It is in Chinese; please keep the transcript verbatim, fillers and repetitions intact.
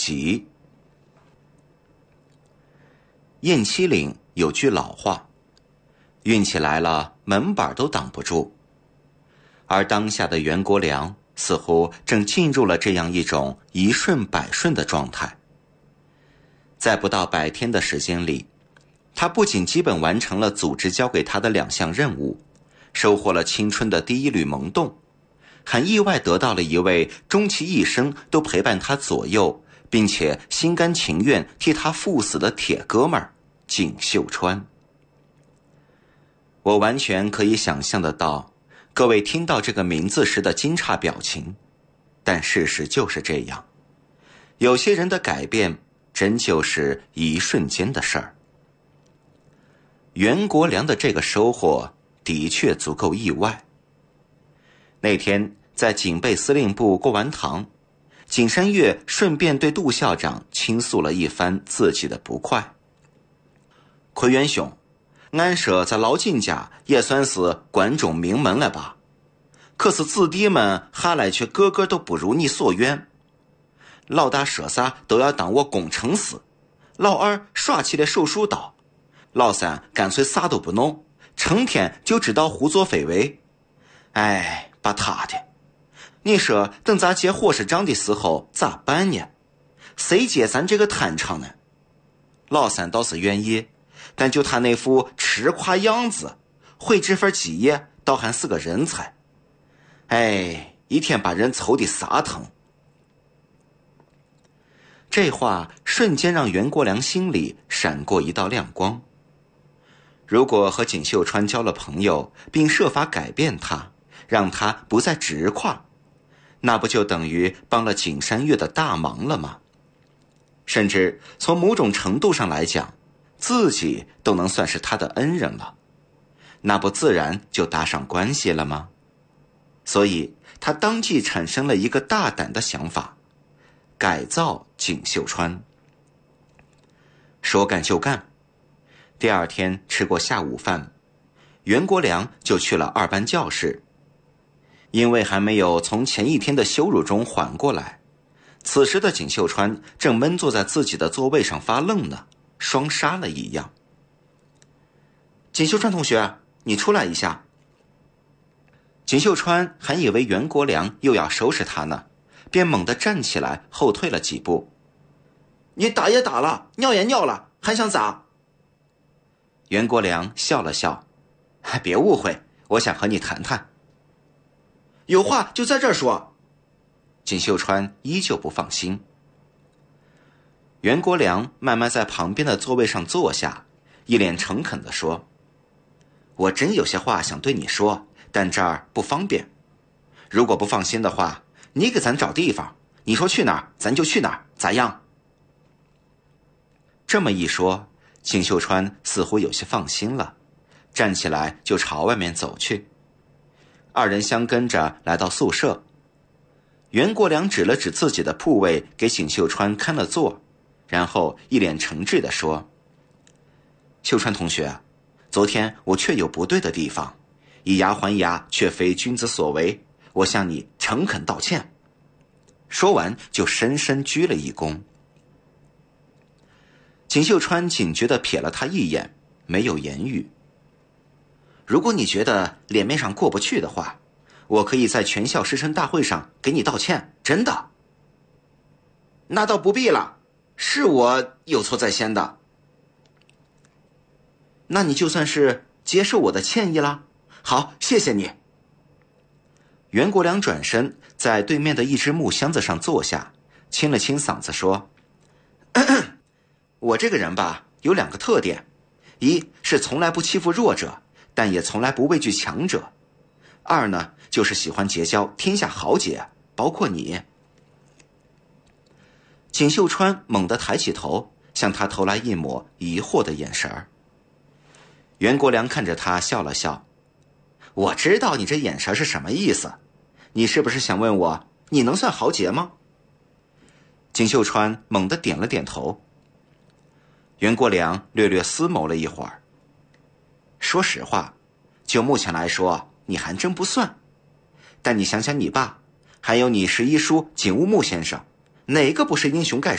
集。雁栖岭有句老话，运气来了，门板都挡不住。而当下的袁国良似乎正进入了这样一种一顺百顺的状态。在不到百天的时间里，他不仅基本完成了组织交给他的两项任务，收获了青春的第一缕萌动，还意外得到了一位终其一生都陪伴他左右，并且心甘情愿替他赴死的铁哥们儿景秀川。我完全可以想象得到各位听到这个名字时的惊诧表情，但事实就是这样，有些人的改变真就是一瞬间的事儿。袁国良的这个收获的确足够意外。那天在警备司令部过完堂，景山月顺便对杜校长倾诉了一番自己的不快。奎元兄，俺说在老金家也算是关中名门了吧，可是子弟们下来却个个都不如你所愿。老大说啥都要当我工程师，老二耍起了手术刀，老三干脆啥都不弄，成天就知道胡作非为。哎，把他的，你说等咱接伙食账的时候咋办呢？谁接咱这个摊场呢？老三倒是愿意，但就他那副吃夸样子，会这份基业倒还是个人才。哎，一天把人愁得撒疼。这话瞬间让袁国良心里闪过一道亮光。如果和景秀川交了朋友，并设法改变他，让他不再直跨，那不就等于帮了景山月的大忙了吗？甚至从某种程度上来讲，自己都能算是他的恩人了，那不自然就搭上关系了吗？所以他当即产生了一个大胆的想法，改造景秀川。说干就干，第二天吃过下午饭，袁国良就去了二班教室。因为还没有从前一天的羞辱中缓过来，此时的景秀川正闷坐在自己的座位上发愣呢，双杀了一样。景秀川同学，你出来一下。景秀川还以为袁国良又要收拾他呢，便猛地站起来后退了几步。你打也打了，尿也尿了，还想咋？袁国良笑了笑，别误会，我想和你谈谈。有话就在这儿说。景秀川依旧不放心。袁国良慢慢在旁边的座位上坐下，一脸诚恳地说，我真有些话想对你说，但这儿不方便。如果不放心的话，你给咱找地方，你说去哪儿咱就去哪儿，咋样？这么一说，景秀川似乎有些放心了，站起来就朝外面走去。二人相跟着来到宿舍，袁国良指了指自己的铺位给景秀川看了座，然后一脸诚挚地说，秀川同学，昨天我确有不对的地方，以牙还牙却非君子所为，我向你诚恳道歉。说完就深深鞠了一躬。景秀川警觉地瞥了他一眼，没有言语。如果你觉得脸面上过不去的话，我可以在全校师生大会上给你道歉，真的。那倒不必了，是我有错在先的。那你就算是接受我的歉意了。好，谢谢你。袁国良转身在对面的一只木箱子上坐下，清了清嗓子说，咳咳，我这个人吧，有两个特点，一是从来不欺负弱者，但也从来不畏惧强者。二呢，就是喜欢结交天下豪杰，包括你。景秀川猛地抬起头，向他投来一抹疑惑的眼神儿。袁国良看着他笑了笑，我知道你这眼神是什么意思，你是不是想问我，你能算豪杰吗？景秀川猛地点了点头。袁国良略略思谋了一会儿，说实话，就目前来说，你还真不算。但你想想你爸，还有你十一叔景乌木先生，哪个不是英雄盖世？